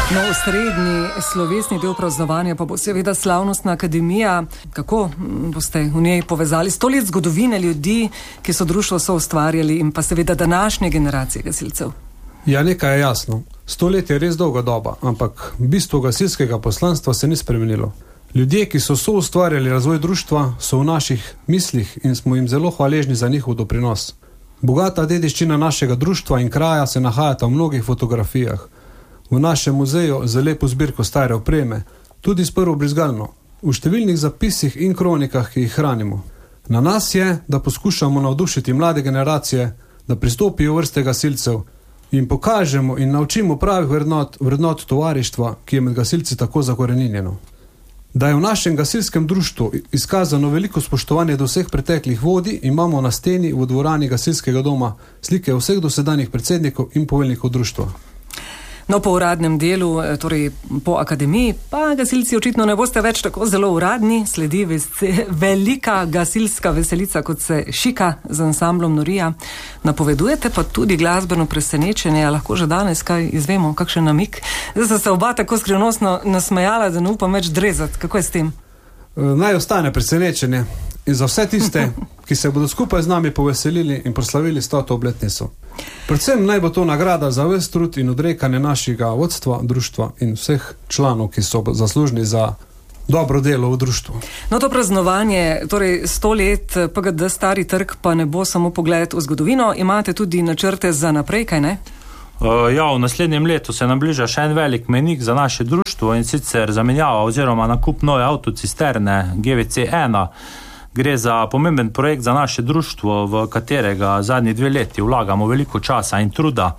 No, osrednji slovesni del praznovanja pa bo seveda slavnostna akademija. Kako boste v njej povezali 100 let zgodovine ljudi, ki so društvo soustvarjali, in pa seveda današnje generacije gasilcev? Ja, nekaj je jasno. 100 let je res dolga doba, ampak bistvo gasilskega poslanstva se ni spremenilo. Ljudje, ki so soustvarjali razvoj društva, so v naših mislih in smo jim zelo hvaležni za njihov doprinos. Bogata dediščina našega društva in kraja se nahajata v mnogih fotografijah. V našem muzeju za lepo zbirko stare opreme, tudi s prvo brizgalno, v številnih zapisih in kronikah, ki jih hranimo. Na nas je, da poskušamo navdušiti mlade generacije, da pristopijo v vrste gasilcev in pokažemo in naučimo pravih vrednot tovarištva, ki je med gasilci tako zakoreninjeno. Da je v našem gasilskem društvu izkazano veliko spoštovanje do vseh preteklih vodij, imamo na steni v dvorani gasilskega doma slike vseh dosedanjih predsednikov in poveljnikov društva. No, po uradnem delu, torej po akademiji, pa gasilci očitno ne boste več tako zelo uradni, sledi velika gasilska veselica, kot se šika z ansamblom Norija. Napovedujete pa tudi glasbeno presenečenje, a lahko že danes kaj izvemo, kakšen namik. Zdaj sta se oba tako skrivnostno nasmejala, da ne upam več drezati. Kako je s tem? Naj ostane presenečenje in za vse tiste, ki se bodo skupaj z nami poveselili in proslavili 100. obletnico. Predvsem naj bo to nagrada za ves trud in odrekanje našega vodstva, društva in vseh članov, ki so zaslužni za dobro delo v društvu. No, to praznovanje, torej 100 let PGD Stari trg, pa ne bo samo pogled v zgodovino, imate tudi načrte za naprej, kaj ne? Ja, v naslednjem letu se nam bliža še en velik mejnik za naše društvo, in sicer zamenjava oziroma nakup nove avtocisterne GVC-1. Gre za pomemben projekt za naše društvo, v katerega zadnji 2 leti vlagamo veliko časa in truda.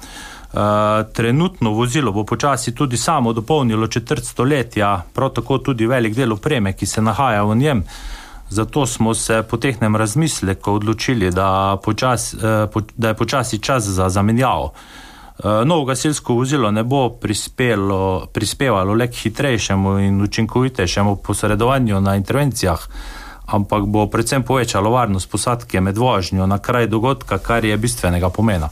Trenutno vozilo bo počasi tudi samo dopolnilo 400 stoletja, prav tako tudi velik del opreme, ki se nahaja v njem. Zato smo se po tehnem razmisleku odločili, da je počasi čas za zamenjavo. Novo gasilsko vozilo ne bo prispevalo le k hitrejšemu in učinkovitejšemu posredovanju na intervencijah, ampak bo predvsem povečalo varnost posadke med vožnjo na kraj dogodka, kar je bistvenega pomena.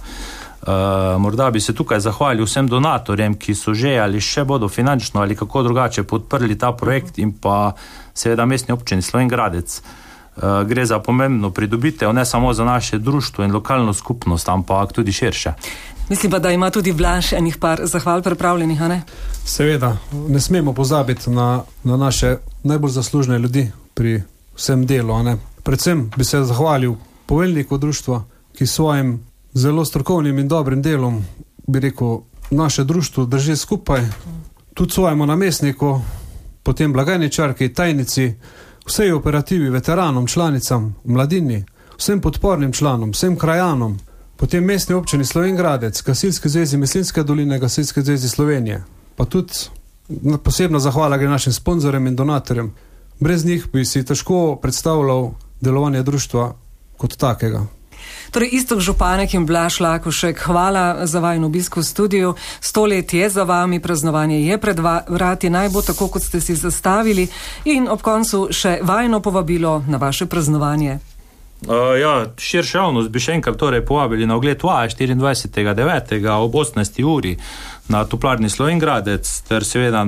Morda bi se tukaj zahvalil vsem donatorjem, ki so že ali še bodo finančno ali kako drugače podprli ta projekt, in pa seveda mestni občini Slovenj Gradec. Gre za pomembno pridobitev ne samo za naše društvo in lokalno skupnost, ampak tudi širše. Mislim pa, da ima tudi Blaž enih par zahval pripravljenih, a ne? Seveda, ne smemo pozabiti na naše najbolj zaslužne ljudi pri vsem delu, a ne? Predvsem bi se zahvalil poveljniku društva, ki svojim zelo strokovnim in dobrim delom, bi rekel, naše društvo drži skupaj, tudi svojemu namestniku, potem blagajničarki, tajnici, vsej operativi, veteranom, članicam, mladini, vsem podpornim članom, vsem krajanom, potem mestni občini Slovenj Gradec, Gasilske zvezi Mislinjske doline, Gasilske zvezi Slovenije, pa tudi posebna zahvala gre našim sponzorjem in donatorjem. Brez njih bi si težko predstavljal delovanje društva kot takega. Torej, Iztok Županek in Blaž Lakošek, hvala za vajin obisk v studiu. 100 let je za vami, praznovanje je pred vrati, naj bo tako, kot ste si zastavili, in ob koncu še vajino povabilo na vaše praznovanje. Ja, širša javnost bi še enkrat torej povabili na ogled vaje 24.9. ob 18. uri na toplarni Slovenj Gradec, ter seveda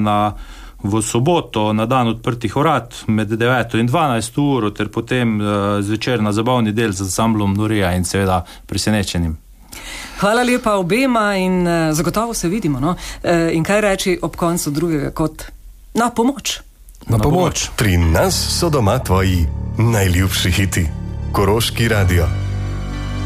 v soboto na dan odprtih vrat med 9. in 12. uro, ter potem zvečer na zabavni del z ansamblom Norija in seveda presenečenim. Hvala lepa obema in zagotovo se vidimo, no? In kaj reči ob koncu drugega kot na pomoč? Na pomoč. Pri nas so doma tvoji najljubši hiti. Koroški radio.